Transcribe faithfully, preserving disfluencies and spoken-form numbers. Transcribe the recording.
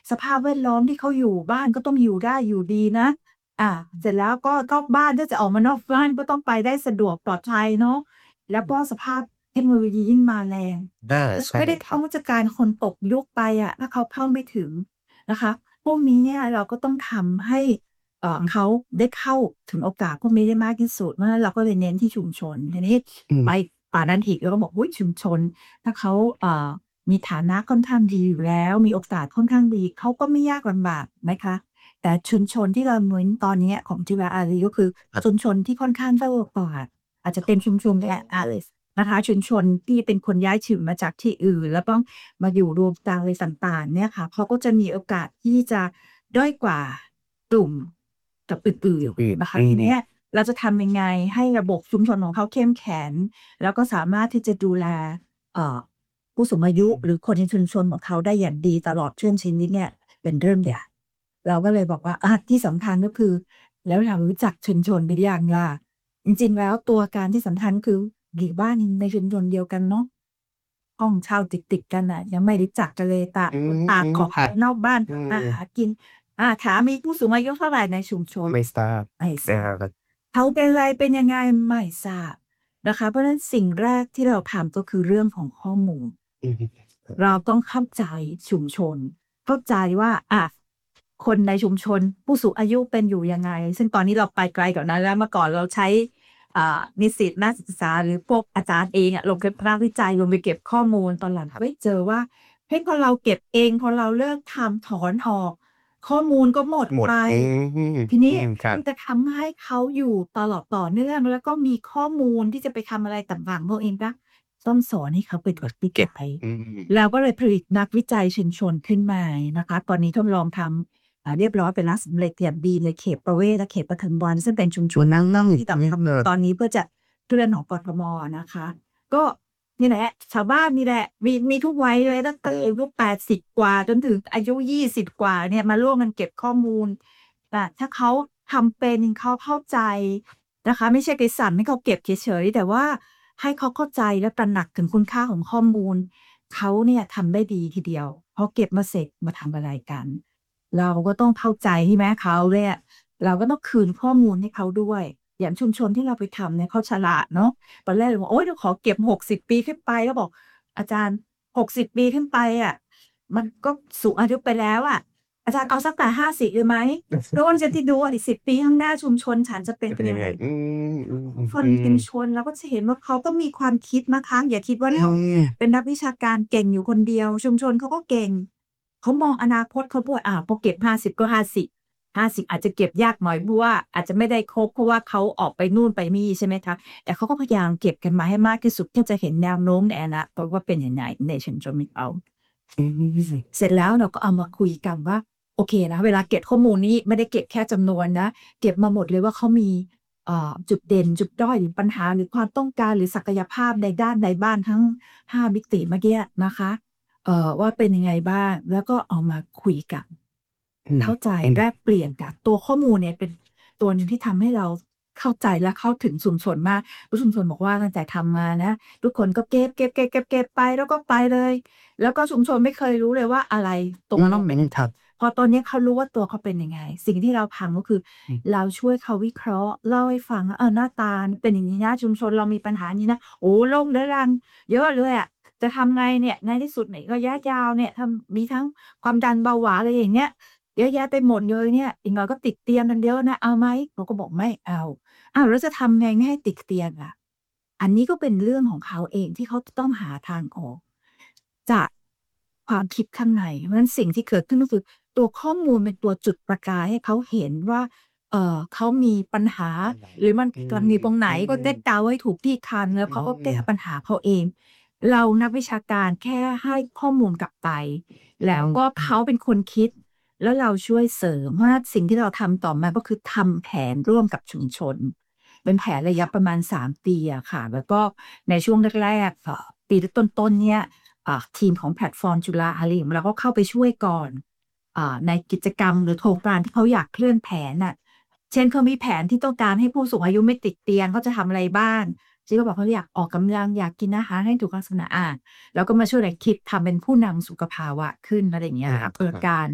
สภาพแวดล้อมที่เขาอยู่บ้านก็ต้องอยู่ได้อยู่ดีนะอ่าเสร็จแล้วก็ก็บ้านถ้าจะออกมานอกบ้านก็ต้องไปได้สะดวกปลอดภัยเนาะแล้วก็สภาพเทคโนโลยียิ่งมาแรงอาแล้วใช่ไม่ได้ครับเขาจะกลายเป็นคนตกยุคไปอะถ้าเขาเข้าไม่ถึงนะคะพวกนี้เนี่ยเราก็ต้องทำให้เอ่อเขาได้เข้าถึงโอกาสพวกนี้ได้มากที่สุดเพราะฉะนั้นเราก็เลยเน้นที่ชุมชนทีนี้ไปอืมป่านั้นอีกเราก็บอกอุ๊ยชุมชนถ้าเขาเอ่อ มีฐานะค่อนข้างดีอยู่แล้วมีโอกาสค่อนข้างดีเขาก็ไม่ยากลำบากนะคะแต่ชุมชนที่เราเน้นตอนเนี้ยของจิราอารีก็คือครับชุมชนที่ค่อนข้างด้อยโอกาสอาจจะเป็นชุมชนแออัดนะคะชุมชนที่เป็นคนย้ายถิ่นมาจากที่อื่นแล้วต้องมาอยู่รวมกันอะไรต่างๆเนี่ยค่ะเขาก็จะมีโอกาสที่จะด้อยกว่ากลุ่มกับอื่นอื่นๆนะคะอืมทีเนี้ยเราจะทำยังไงให้ระบบชุมชนของเขาเข้มแข็งแล้วก็สามารถที่จะดูแลเอ่อ ผู้สูงอายุหรือคนในชุมชนของเขาได้อย่างดีตลอดช่วงชีวิตเนี่ยเป็นเรื่องใหญ่เราก็เลยบอกว่าอาที่สำคัญก็คือแล้วเรารู้จักชุมชนหรือยังล่ะจริงๆแล้วตัวการที่สำคัญคืออยู่บ้านในชุมชนเดียวกันเนาะห้องเช่าติดๆกันน่ะยังไม่รู้จักกันเลยต่างอืคนต่างมๆครับออกไปนอกบ้านอืทำมามหากินอาถามมีผู้สูงอายุเท่าไรในชุมชนไม่ทราบไม่ทราบนะครับเขาเป็นไรเป็นยังไงไม่ทราบนะคะเพราะฉะนั้นสิ่งแรกที่เราทำก็คือเรื่องของข้อมูลอือฮึเราต้องเข้าใจชุมชนเข้าใจว่าอะคนในชุมชนผู้สูงอายุเป็นอยู่ยังไงซึ่งตอนนี้เราไปไกลกว่านั้นแล้วเมื่อก่อนเราใช้อ่านิสิตนักศึกษาหรือพวกอาจารย์เองอะลงไปนักวิจัยลงไปเก็บข้อมูลตอนหลังเฮ้ยเจอว่าเฮ้ยพอเราเก็บเองพอเราเลิกทำถอนออกข้อมูลก็หมดไปหมดอืมทีนี้อืมครับมันจะทำให้เขาอยู่ตลอดต่อเนื่องแล้วก็มีข้อมูลที่จะไปทำอะไรต่างๆพวกเองนะ ต้องสอนให้เขาเป็นนักวิเก็บจัยอืมแล้วก็เลยผลิตนักวิจัยชุมชนขึ้นมานะคะตอนนี้ทดลองทำอ่าเรียบร้อยไปแล้วสำเร็จอย่างดีในเขตประเวศและเขตปทุมวันซึ่งเป็นชุมชนวันนั้นนั่งที่ต่ำเอ่อตอนนี้เพื่อจะเคลื่อนของกทมอะนะคะก็นี่แหละชาวบ้านนี่แหละมีมีทุกวัยเลยตั้งแต่อายุแปดสิบกว่าจนถึงอายุยี่สิบกว่าเนี่ยมาร่วมกันเก็บข้อมูลแต่ถ้าเขาทำเป็นเขาเข้าใจนะคะไม่ใช่ไปสั่งให้เขาเก็บเฉยๆแต่ว่า ให้เขาเข้าใจและตระหนักถึงคุณค่าของข้อมูลเขาเนี่ยทำได้ดีทีเดียวพอเก็บมาเสร็จมาทำอะไรกันเราก็ต้องเข้าใจใช่ไหมเขาเนี่ยเราก็ต้องคืนข้อมูลให้เขาด้วยอย่างชุมชนที่เราไปทำเนี่ยเขาฉลาดเนาะตอนแรกเราบอกโอ๊ยเดี๋ยวขอเก็บหกสิบปีขึ้นไปแล้วบอกอาจารย์หกสิบปีขึ้นไปอะมันก็สูงอายุไปแล้วอะอาจารย์เอาสักแต่ห้าสิบเลยไหมแล้ววันจะที่ดูว่าอีกสิบปีข้างหน้าชุมชนฉันจะเป็นจะเป็นยังไงยังไงอืมอืคนมชุมชๆนเราก็จะเห็นว่าเขาก็มีความคิดนะคะอย่าคิดว่าอืเรามเป็นนักวิชาการเก่งอยู่คนเดียวชุมชนเขาก็เก่งเขามองอนาคตเขาด้วยอ่าพอเก็บห้าสิบก็ห้าสิบ ห้าสิบอาจจะเก็บยากหน่อยเพราะว่าอาจจะไม่ได้ครบเพราะว่าเขาออกไปนู่นไปนี่ใช่ไหมคะแต่เขาก็พยายามเก็บกันมาให้มากที่สุดเพื่อจะเห็นแนวโน้มในอนาคตว่าเป็นยังไงในชุมชนของเขาอืมเสร็จแล้วเราก็เอามาคุยกันว่าโอเคนะเวลาเก็บข้อมูลนี้ไม่ได้เก็บแค่จำนวนนะเก็บมาหมดเลยว่าเขามีเอ่อจุดเด่นจุดด้อยหรือปัญหาหรือความต้องการหรือศักยภาพในด้านใดบ้างทั้งห้ามิติเมื่อกี้นะคะเอ่อว่าเป็นยังไงบ้างแล้วก็เอามาคุยกันอืมเข้าใจอืมแลกเปลี่ยนกันตัวข้อมูลเนี่ยเป็นตัวหนึ่งที่ทำให้เราเข้าใจและเข้าถึงชุมชนมากเพราะชุมชนบอกว่าตั้งแต่ทำมานะทุกคนก็เก็บๆๆๆๆไปแล้วก็ไปเลย แล้วก็ชุมชนไม่เคยรู้เลยว่าอะไรตกแล้วน้ลงเป็นองเม้นครับพอตอนนี้เขารู้ว่าตัวเขาเป็นยังไงสิ่งที่เราทำก็คืออืมเราช่วยเขาวิเคราะห์เล่าให้ฟังว่าเออหน้าตาเป็นอย่างงี้นะชุมชนเรามีปัญหานี้นะโอ้โฮโรคเรื้อรังเยอะเลยอะจะทำไงเนี่ยในที่สุดเนี่ยระยะยาวเนี่ยทำมีทั้งความดันเบาหวานอะไรอย่างเงี้ยเยอะแยะไปหมดเลยเนี่ยอีกหน่อยก็ติดเตียงกันเยอะนะเอาไหมเราก็บอกไม่เอาอ้าวแล้วจะทำไงไม่ให้ติดเตียงล่ะอันนี้ก็เป็นเรื่องของเขาเองที่เขาจะต้องหาทางออก จากความคิดข้างในเพราะฉะนั้นสิ่งที่เกิดขึ้นก็คือตัวข้อมูลเป็นตัวจุดประกายให้เขาเห็นว่าเอ่อเขามีปัญหาอันไหนหรือมันอืมันมีตรงไหนมก็ได้เกาให้ถูกที่คันแล้วอืเขาก็แก้ปัญมหาเขาเองเรานักวิชาการแค่ให้ข้อมูลกลับไปแล้วก็เขาเป็นคนคิดแล้วเราช่วยเสริมว่าสิ่งที่เราทำต่อมาก็คือทำแผนร่วมกับชุมชนเป็นแผนระยะประมาณสามปีอะค่ะแล้วก็ในช่วงแรกๆเอ่อปีต้นๆเนี่ย อ่าทีมของแพลตฟอร์มจุฬาอะไรอย่างเราก็เข้าไปช่วยก่อนอ่าในกิจกรรมหรือโครงการที่เขาอยากเคลื่อนแผนน่ะเช่นเขามีแผนที่ต้องการให้ผู้สูงอายุไม่ติดเตียงเขาจะทำอะไรบ้างเจ๊ก็บอกเขาอยากออกกำลังอยากกินอาหารให้ถูกลักษณะอาเราก็มาช่วยกันคิดทำเป็นผู้นำสุขภาวะขึ้นอะไรอย่างเงี้อายค่ะเปิครับดการ